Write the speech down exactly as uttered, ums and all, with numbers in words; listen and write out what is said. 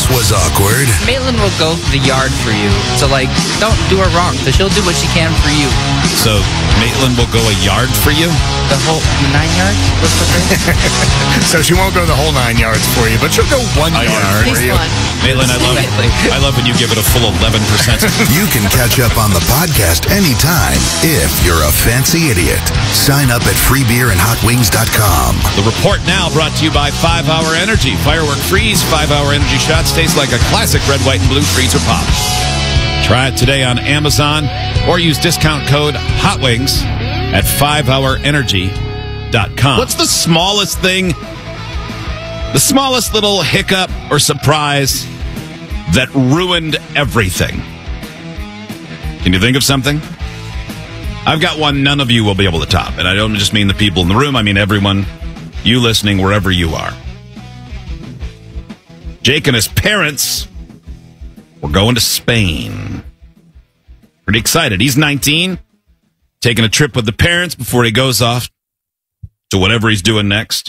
was awkward. Maitland will go to the yard for you. So, like, don't do her wrong. So she'll do what she can for you. So Maitland will go a yard for you? The whole the nine yards? What's the thing? So she won't go the whole nine yards for you, but she'll go one A yard yard. for you. Maitland, I love I love when you give it a full eleven percent. You can catch up on the podcast anytime if you're a fancy idiot. Sign up at free beer and hot wings dot com. The report now brought to you by five hour Energy. Firework Freeze, five hour Energy shots. Tastes like a classic red, white, and blue freezer pop. Try it today on Amazon or use discount code HOTWINGS at five hour energy dot com. What's the smallest thing, the smallest little hiccup or surprise that ruined everything? Can you think of something? I've got one none of you will be able to top. And I don't just mean the people in the room. I mean everyone, you listening wherever you are. Jake and his parents were going to Spain. Pretty excited. He's nineteen, taking a trip with the parents before he goes off to whatever he's doing next.